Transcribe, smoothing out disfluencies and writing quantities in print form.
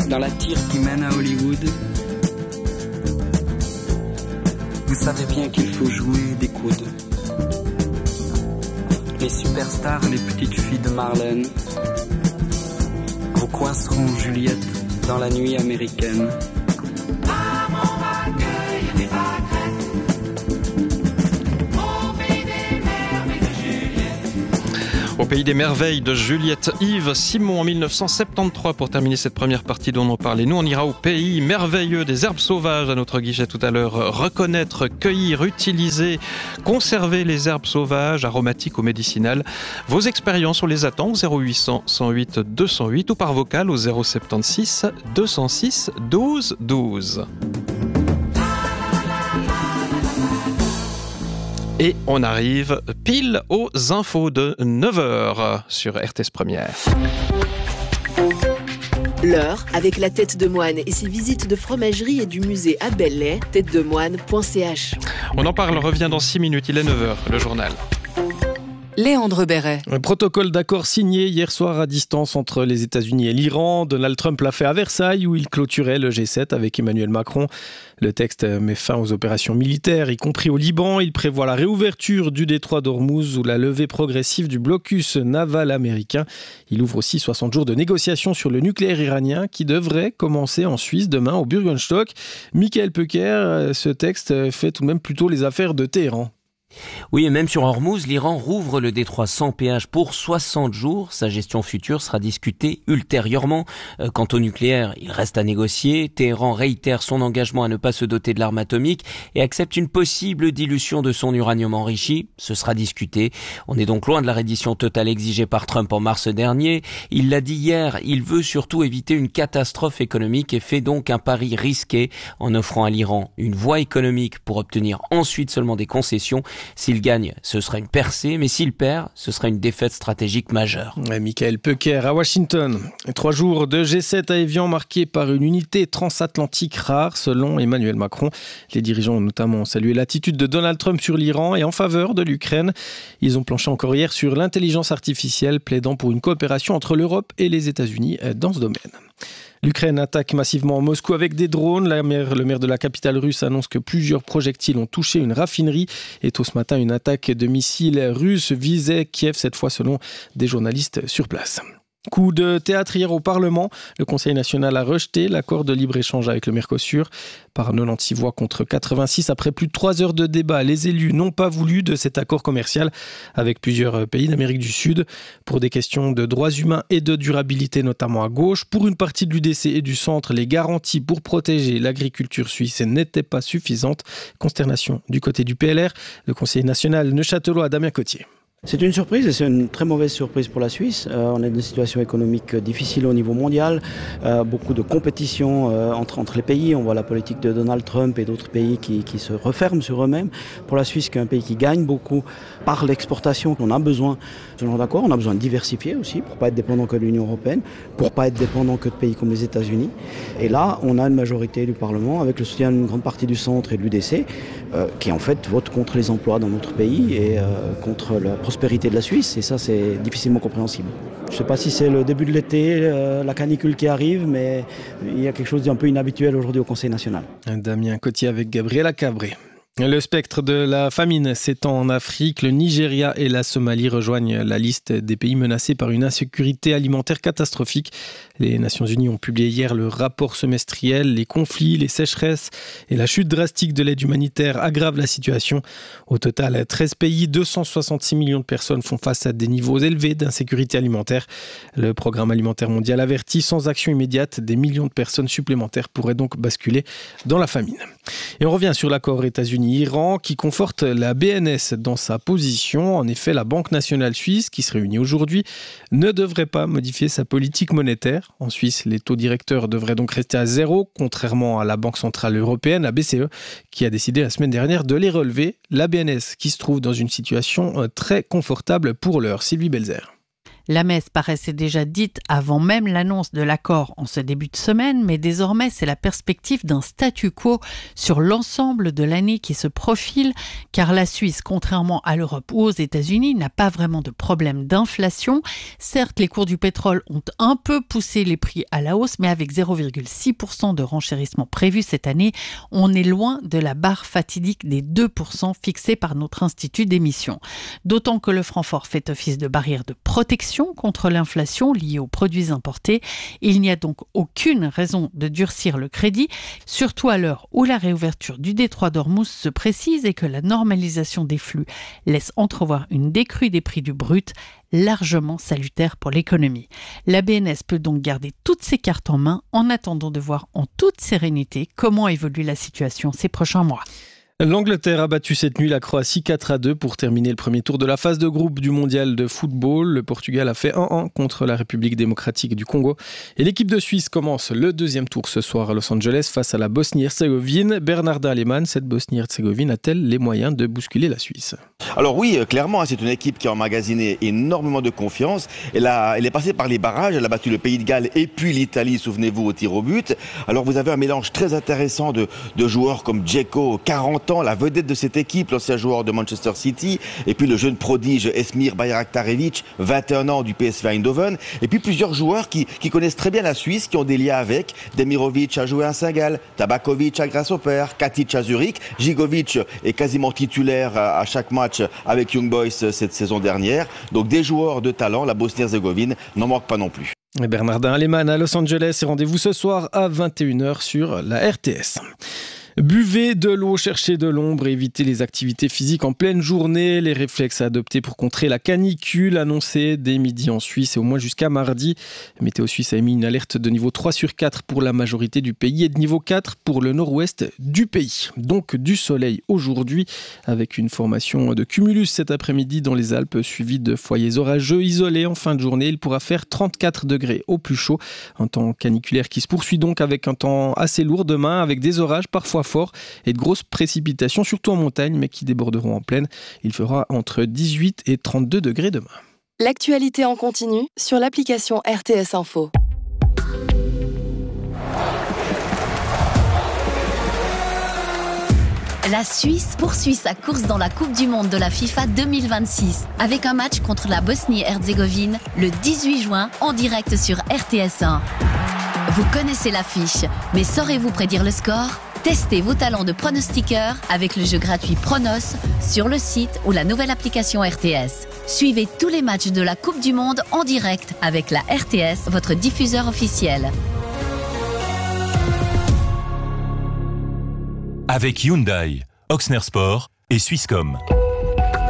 Dans la tire qui mène à Hollywood, vous savez bien qu'il faut jouer des coudes. Les superstars, les petites filles de Marlène vous coinceront Juliette dans la nuit américaine. Au pays des merveilles de Juliette Yves Simon en 1973 pour terminer cette première partie dont on parlait. Nous, on ira au pays merveilleux des herbes sauvages à notre guichet tout à l'heure. Reconnaître, cueillir, utiliser, conserver les herbes sauvages, aromatiques ou médicinales. Vos expériences, on les attend au 0800 108 208 ou par vocal au 076 206 12 12. Et on arrive pile aux infos de 9h sur RTS Première. L'heure avec la tête de moine et ses visites de fromagerie et du musée à Belley, têtedemoine.ch. On en parle, revient dans 6 minutes, il est 9h, le journal. Léandre Béret. Un protocole d'accord signé hier soir à distance entre les États-Unis et l'Iran. Donald Trump l'a fait à Versailles où il clôturait le G7 avec Emmanuel Macron. Le texte met fin aux opérations militaires, y compris au Liban. Il prévoit la réouverture du détroit d'Ormuz ou la levée progressive du blocus naval américain. Il ouvre aussi 60 jours de négociations sur le nucléaire iranien qui devrait commencer en Suisse demain au Bürgenstock. Michael Peucker, ce texte fait tout de même plutôt les affaires de Téhéran. Oui, et même sur Ormuz, l'Iran rouvre le détroit sans péage pour 60 jours. Sa gestion future sera discutée ultérieurement. Quant au nucléaire, il reste à négocier. Téhéran réitère son engagement à ne pas se doter de l'arme atomique et accepte une possible dilution de son uranium enrichi. Ce sera discuté. On est donc loin de la reddition totale exigée par Trump en mars dernier. Il l'a dit hier, il veut surtout éviter une catastrophe économique et fait donc un pari risqué en offrant à l'Iran une voie économique pour obtenir ensuite seulement des concessions. S'il gagne, ce sera une percée, mais s'il perd, ce sera une défaite stratégique majeure. Michael Peucker à Washington. 3 jours de G7 à Évian marqués par une unité transatlantique rare, selon Emmanuel Macron. Les dirigeants ont notamment salué l'attitude de Donald Trump sur l'Iran et en faveur de l'Ukraine. Ils ont planché encore hier sur l'intelligence artificielle, plaidant pour une coopération entre l'Europe et les États-Unis dans ce domaine. L'Ukraine attaque massivement Moscou avec des drones. Le maire de la capitale russe annonce que plusieurs projectiles ont touché une raffinerie. Et tôt ce matin, une attaque de missiles russes visait Kiev, cette fois selon des journalistes sur place. Coup de théâtre hier au Parlement. Le Conseil national a rejeté l'accord de libre-échange avec le Mercosur. Par 96 voix contre 86, après plus de 3 heures de débat, les élus n'ont pas voulu de cet accord commercial avec plusieurs pays d'Amérique du Sud. Pour des questions de droits humains et de durabilité, notamment à gauche. Pour une partie de l'UDC et du centre, les garanties pour protéger l'agriculture suisse n'étaient pas suffisantes. Consternation du côté du PLR. Le Conseil national neuchâtelois, Damien Cotier. C'est une surprise et c'est une très mauvaise surprise pour la Suisse. On est dans une situation économique difficile au niveau mondial, beaucoup de compétition entre les pays. On voit la politique de Donald Trump et d'autres pays qui se referment sur eux-mêmes. Pour la Suisse, qui est un pays qui gagne beaucoup par l'exportation, on a besoin de ce genre d'accord. On a besoin de diversifier aussi pour ne pas être dépendant que de l'Union européenne, pour ne pas être dépendant que de pays comme les États-Unis. Et là, on a une majorité du Parlement avec le soutien d'une grande partie du centre et de l'UDC qui en fait vote contre les emplois dans notre pays et contre la prospérité de la Suisse, et ça c'est difficilement compréhensible. Je ne sais pas si c'est le début de l'été, la canicule qui arrive, mais il y a quelque chose d'un peu inhabituel aujourd'hui au Conseil national. Damien Cotier avec Gabriela Cabré. Le spectre de la famine s'étend en Afrique. Le Nigeria et la Somalie rejoignent la liste des pays menacés par une insécurité alimentaire catastrophique. Les Nations Unies ont publié hier le rapport semestriel. Les conflits, les sécheresses et la chute drastique de l'aide humanitaire aggravent la situation. Au total, 13 pays, 266 millions de personnes font face à des niveaux élevés d'insécurité alimentaire. Le Programme alimentaire mondial avertit, sans action immédiate, des millions de personnes supplémentaires pourraient donc basculer dans la famine. Et on revient sur l'accord États-Unis-Iran qui conforte la BNS dans sa position. En effet, la Banque nationale suisse, qui se réunit aujourd'hui, ne devrait pas modifier sa politique monétaire. En Suisse, les taux directeurs devraient donc rester à 0, contrairement à la Banque centrale européenne, la BCE, qui a décidé la semaine dernière de les relever. La BNS qui se trouve dans une situation très confortable pour l'heure. Sylvie Belzer. La messe paraissait déjà dite avant même l'annonce de l'accord en ce début de semaine, mais désormais c'est la perspective d'un statu quo sur l'ensemble de l'année qui se profile, car la Suisse, contrairement à l'Europe ou aux États-Unis, n'a pas vraiment de problème d'inflation. Certes, les cours du pétrole ont un peu poussé les prix à la hausse, mais avec 0,6% de renchérissement prévu cette année, on est loin de la barre fatidique des 2% fixée par notre institut d'émission. D'autant que le franc fort fait office de barrière de protection contre l'inflation liée aux produits importés. Il n'y a donc aucune raison de durcir le crédit, surtout à l'heure où la réouverture du détroit d'Ormuz se précise et que la normalisation des flux laisse entrevoir une décrue des prix du brut largement salutaire pour l'économie. La BNS peut donc garder toutes ses cartes en main en attendant de voir en toute sérénité comment évolue la situation ces prochains mois. L'Angleterre a battu cette nuit la Croatie 4-2 pour terminer le premier tour de la phase de groupe du mondial de football. Le Portugal a fait 1-1 contre la République démocratique du Congo. Et l'équipe de Suisse commence le deuxième tour ce soir à Los Angeles face à la Bosnie-Herzégovine. Bernarda Aleman, cette Bosnie-Herzégovine a-t-elle les moyens de bousculer la Suisse ? Alors oui, clairement, c'est une équipe qui a emmagasiné énormément de confiance. Elle est passée par les barrages, elle a battu le Pays de Galles et puis l'Italie, souvenez-vous, au tir au but. Alors vous avez un mélange très intéressant de joueurs comme Dzeko, 40 ans, la vedette de cette équipe, l'ancien joueur de Manchester City, et puis le jeune prodige Esmir Bayraktarevic, 21 ans du PSV Eindhoven, et puis plusieurs joueurs qui connaissent très bien la Suisse, qui ont des liens avec. Demirovic a joué à Saint-Gall, Tabakovic à Grasshopper, Katic à Zurich, Žigovic est quasiment titulaire à chaque match avec Young Boys cette saison dernière. Donc des joueurs de talent, la Bosnie-Herzégovine n'en manque pas non plus. Bernardin Aleman à Los Angeles et rendez-vous ce soir à 21h sur la RTS. Buvez de l'eau, cherchez de l'ombre et évitez les activités physiques en pleine journée. Les réflexes à adopter pour contrer la canicule annoncée dès midi en Suisse et au moins jusqu'à mardi. Météo Suisse a émis une alerte de niveau 3 sur 4 pour la majorité du pays et de niveau 4 pour le nord-ouest du pays. Donc du soleil aujourd'hui avec une formation de cumulus cet après-midi dans les Alpes suivi de foyers orageux isolés en fin de journée. Il pourra faire 34 degrés au plus chaud. Un temps caniculaire qui se poursuit donc avec un temps assez lourd demain avec des orages parfois forts et de grosses précipitations, surtout en montagne, mais qui déborderont en plaine. Il fera entre 18 et 32 degrés demain. L'actualité en continu sur l'application RTS Info. La Suisse poursuit sa course dans la Coupe du Monde de la FIFA 2026 avec un match contre la Bosnie-Herzégovine le 18 juin en direct sur RTS1. Vous connaissez l'affiche, mais saurez-vous prédire le score ? Testez vos talents de pronostiqueur avec le jeu gratuit Pronos sur le site ou la nouvelle application RTS. Suivez tous les matchs de la Coupe du Monde en direct avec la RTS, votre diffuseur officiel. Avec Hyundai, Oxner Sport et Swisscom.